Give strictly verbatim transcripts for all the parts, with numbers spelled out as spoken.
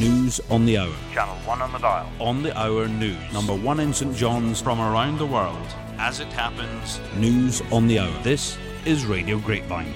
News on the hour. Channel one on the dial. On the hour news. Number one in St John's. From around the world. As it happens. News on the hour. This is Radio Grapevine.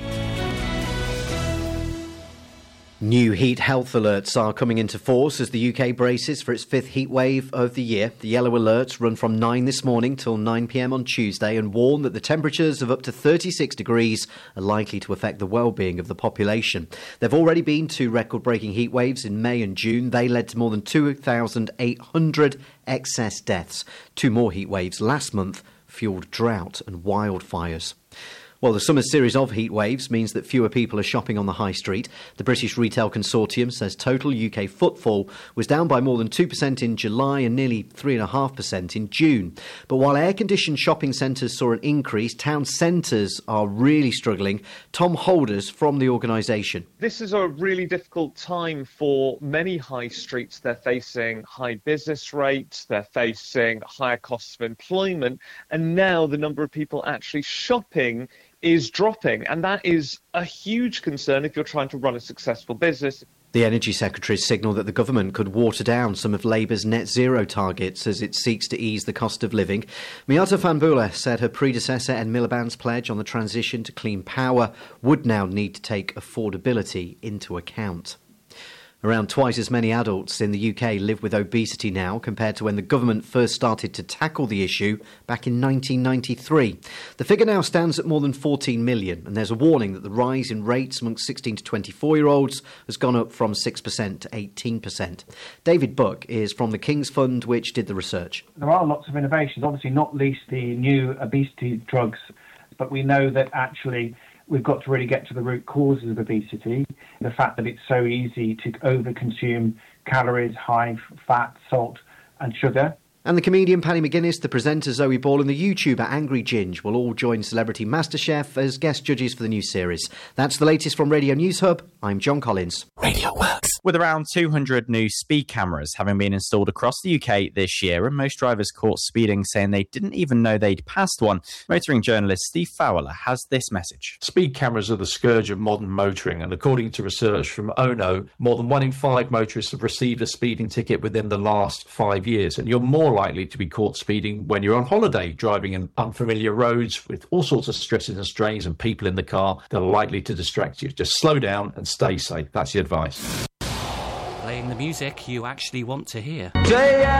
New heat health alerts are coming into force as the U K braces for its fifth heat wave of the year. The yellow alerts run from nine this morning till nine p m on Tuesday and warn that the temperatures of up to thirty-six degrees are likely to affect the well-being of the population. There have already been two record-breaking heat waves in May and June. They led to more than two thousand eight hundred excess deaths. Two more heat waves last month fuelled drought and wildfires. Well, the summer series of heat waves means that fewer people are shopping on the high street. The British Retail Consortium says total U K footfall was down by more than two percent in July and nearly three point five percent in June. But while air-conditioned shopping centres saw an increase, town centres are really struggling. Tom Holders from the organisation. This is a really difficult time for many high streets. They're facing high business rates, they're facing higher costs of employment, and now the number of people actually shopping is dropping, and that is a huge concern if you're trying to run a successful business. The Energy Secretary signalled that the government could water down some of Labour's net zero targets as it seeks to ease the cost of living. Miata Fahnbulleh said her predecessor Ed Miliband's pledge on the transition to clean power would now need to take affordability into account. Around twice as many adults in the U K live with obesity now compared to when the government first started to tackle the issue back in nineteen ninety-three. The figure now stands at more than fourteen million, and there's a warning that the rise in rates amongst sixteen to twenty-four-year-olds has gone up from six percent to eighteen percent. David Buck is from the King's Fund, which did the research. There are lots of innovations, obviously not least the new obesity drugs, but we know that actually we've got to really get to the root causes of obesity. The fact that it's so easy to overconsume calories, high fat, salt and sugar. And the comedian Paddy McGuinness, the presenter Zoe Ball and the YouTuber Angry Ginge will all join Celebrity MasterChef as guest judges for the new series. That's the latest from Radio News Hub. I'm John Collins. Radio Works. With around two hundred new speed cameras having been installed across the U K this year and most drivers caught speeding saying they didn't even know they'd passed one, motoring journalist Steve Fowler has this message. Speed cameras are the scourge of modern motoring, and according to research from O N O, more than one in five motorists have received a speeding ticket within the last five years, and you're more likely to be caught speeding when you're on holiday, driving in unfamiliar roads with all sorts of stresses and strains and people in the car that are likely to distract you. Just slow down and stay safe. That's the advice. Playing the music you actually want to hear.